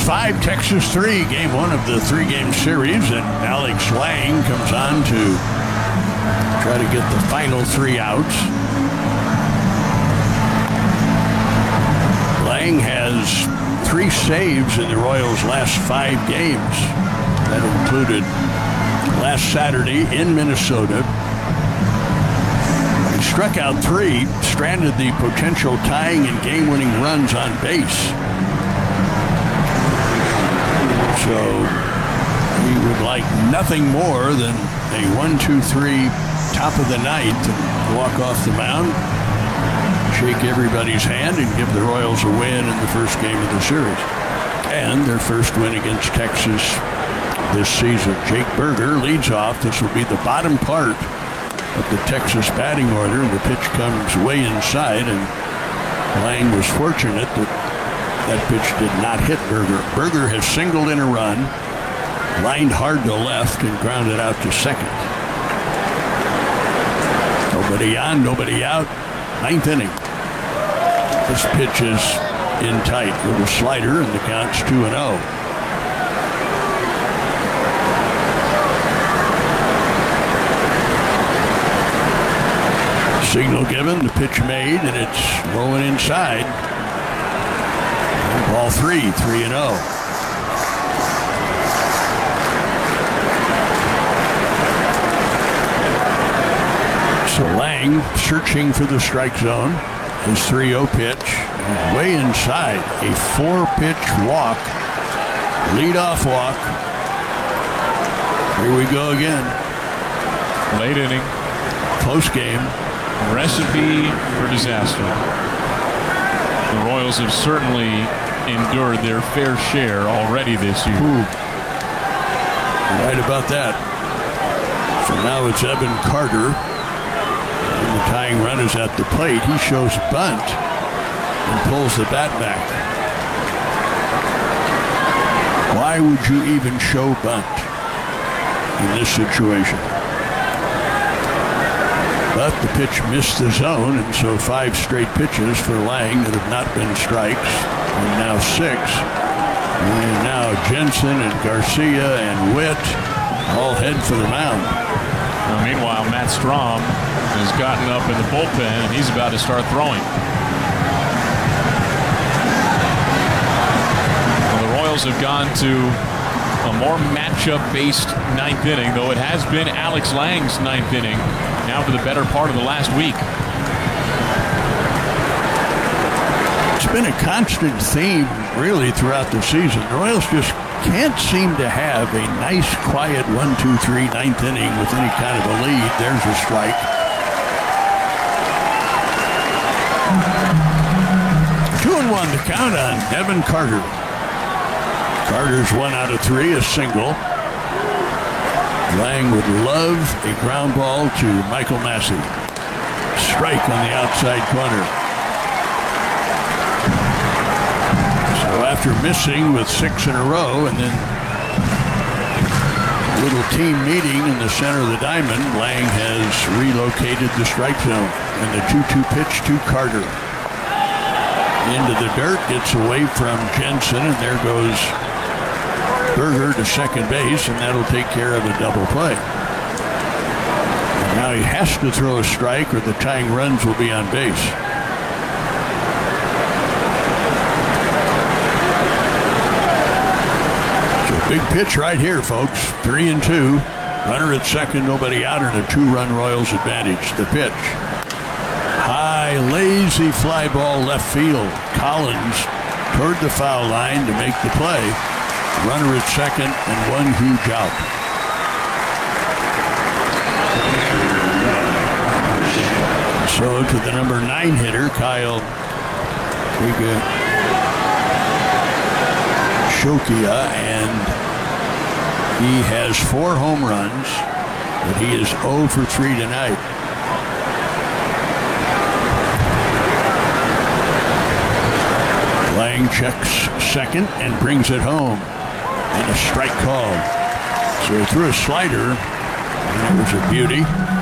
5, Texas 3, game 1 of the 3-game series, and Alex Lang comes on to try to get the final 3 outs. Lang has 3 saves in the Royals' last 5 games. That included last Saturday in Minnesota. He struck out 3, stranded the potential tying and game-winning runs on base. So he would like nothing more than a 1-2-3 top of the ninth and walk off the mound, shake everybody's hand, and give the Royals a win in the first game of the series. And their first win against Texas this season. Jake Burger leads off. This will be the bottom part of the Texas batting order, and the pitch comes way inside, and Lang was fortunate that pitch did not hit Burger. Burger has singled in a run, lined hard to left, and grounded out to second. Nobody on, nobody out. 9th inning. This pitch is in tight. Little slider, and the count's 2-0. Signal given, the pitch made, and it's rolling inside. Ball 3-0. So Lang searching for the strike zone. His 3-0 pitch, way inside. A 4-pitch walk, leadoff walk. Here we go again. Late inning. Close game. Recipe for disaster. The Royals have certainly endured their fair share already this year. Ooh. Right about that. So now it's Evan Carter. And the tying run is at the plate. He shows bunt and pulls the bat back. Why would you even show bunt in this situation? But the pitch missed the zone, and so 5 straight pitches for Lang that have not been strikes, and now 6. And now Jensen and Garcia and Witt all head for the mound. Now, meanwhile, Matt Strom has gotten up in the bullpen, and he's about to start throwing. Well, the Royals have gone to a more matchup-based 9th inning, though it has been Alex Lang's 9th inning now for the better part of the last week. It's been a constant theme, really, throughout the season. The Royals just can't seem to have a nice, quiet 1-2-3 9th inning with any kind of a lead. There's a strike. Two and 1 to count on Evan Carter. Carter's 1 out of 3, a single. Lang would love a ground ball to Michael Massey. Strike on the outside corner. So after missing with 6 in a row, and then a little team meeting in the center of the diamond, Lang has relocated the strike zone. And the 2-2 pitch to Carter. Into the dirt, gets away from Jensen, and there goes Burger to second base, and that'll take care of a double play. And now he has to throw a strike, or the tying runs will be on base. So big pitch right here, folks. 3-2. Runner at second, nobody out, and a 2-run Royals advantage. The pitch. High, lazy fly ball left field. Collins toward the foul line to make the play. Runner at second, and 1 huge out. So to the number 9 hitter, Kyle Shokia, and he has 4 home runs, but he is 0 for 3 tonight. Lang checks second and brings it home. And a strike called. So he threw a slider, and it was a beauty.